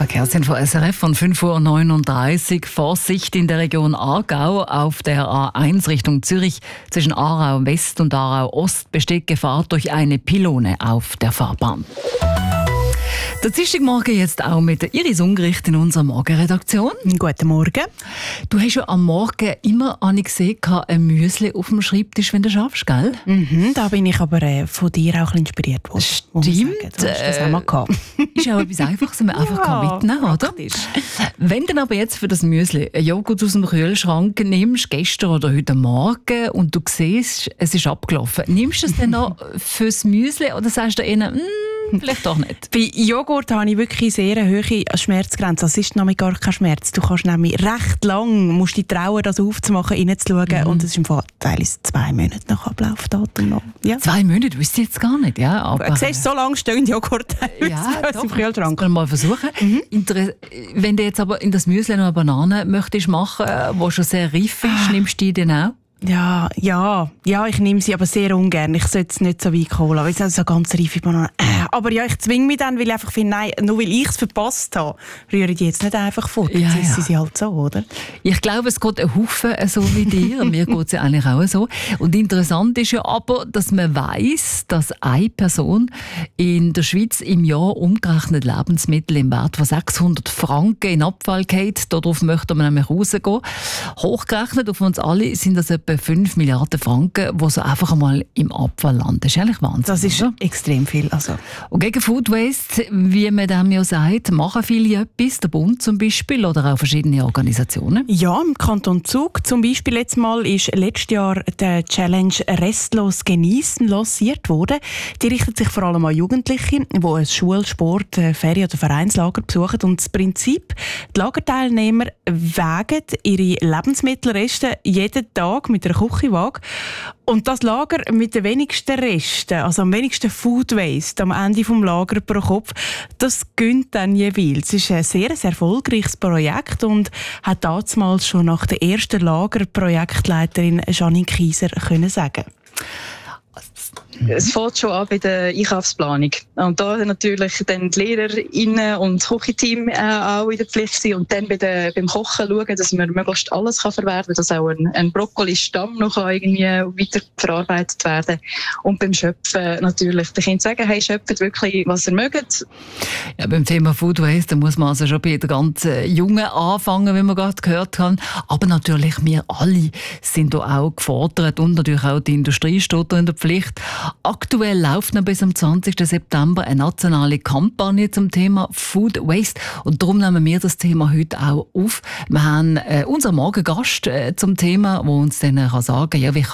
Verkehrsinfo SRF von 5:39 Uhr. Vorsicht in der Region Aargau. Auf der A1 Richtung Zürich zwischen Aarau West und Aarau Ost besteht Gefahr durch eine Pylone auf der Fahrbahn. Der Dienstagmorgen jetzt auch mit der Iris Ungericht in unserer Morgenredaktion. Guten Morgen. Du hast ja am Morgen immer gesehen, ein Müsli auf dem Schreibtisch, wenn du schaffst, gell? Da bin ich aber von dir auch inspiriert worden. Stimmt. Du hast das auch mal gehabt. Ist auch etwas Einfaches, wenn man einfach mitnehmen kann, oder? Wenn du aber jetzt für das Müsli einen Joghurt aus dem Kühlschrank nimmst, gestern oder heute Morgen, und du siehst, es ist abgelaufen, nimmst du es dann noch fürs Müsli oder sagst du ihnen, vielleicht doch nicht? Bei Joghurt habe ich wirklich sehr eine hohe Schmerzgrenze. Es ist nämlich gar kein Schmerz. Du kannst nämlich recht lang, musst dich trauen, das aufzumachen, reinzuschauen. Und es ist im Fall teilweise 2 Monate nach Ablaufdatum noch. Ja. 2 Monate, wüsste ich jetzt gar nicht. Ja, aber du siehst, so lange stehen Joghurt im Kühlschrank. Das kann man mal versuchen. Wenn du jetzt aber in das Müsli noch eine Banane möchtest machen, die schon sehr reif ist, nimmst du die dann auch? Ja, ich nehme sie aber sehr ungern. Ich sollte es nicht so weit holen, weil es sind so ganz reife Bananen. Aber ja, ich zwinge mich dann, weil ich einfach finde, nein, nur weil ich es verpasst habe, rühre ich die jetzt nicht einfach fort. Jetzt essen sie halt so, oder? Ich glaube, es geht ein Haufen so wie dir. Mir geht es ja eigentlich auch so. Und interessant ist ja aber, dass man weiss, dass eine Person in der Schweiz im Jahr umgerechnet Lebensmittel im Wert von 600 Franken in Abfall geht. Darauf möchte man nämlich rausgehen. Hochgerechnet auf uns alle sind das etwa 5 Milliarden Franken, die so einfach einmal im Abfall landen. Das ist eigentlich Wahnsinn. Das ist oder? Extrem viel. Also. Und gegen Food Waste, wie man dem ja sagt, machen viele etwas, der Bund zum Beispiel oder auch verschiedene Organisationen. Ja, im Kanton Zug zum Beispiel jetzt mal ist letztes Jahr der Challenge «Restlos genießen» lanciert worden. Die richtet sich vor allem an Jugendliche, die ein Schul-, Sport-, Ferien- oder Vereinslager besuchen. Und das Prinzip, die Lagerteilnehmer wägen ihre Lebensmittelreste jeden Tag mit einer Küchenwaage. Und das Lager mit den wenigsten Resten, also am wenigsten Food Waste am Ende des Lagers pro Kopf, das gönnt dann jeweils. Es ist ein sehr erfolgreiches Projekt und hat damals schon nach der ersten Lagerprojektleiterin Janine Kieser können sagen. Es fängt schon an bei der Einkaufsplanung. Und da natürlich dann die LehrerInnen und das Küchenteam auch in der Pflicht sind und dann beim Kochen schauen, dass man möglichst alles verwerten kann, dass auch ein Brokkoli-Stamm noch irgendwie weiter verarbeitet werden kann. Und beim Schöpfen natürlich den Kindern sagen, hey, schöpft wirklich, was ihr mögt. Ja, beim Thema Food Waste muss man also schon bei der ganz Jungen anfangen, wie man gerade gehört haben. Aber natürlich, wir alle sind da auch gefordert und natürlich auch die Industrie steht da in der Pflicht. Aktuell läuft noch bis am 20. September eine nationale Kampagne zum Thema Food Waste und darum nehmen wir das Thema heute auch auf. Wir haben unseren Morgengast zum Thema, der uns dann sagen kann, ja, wie kann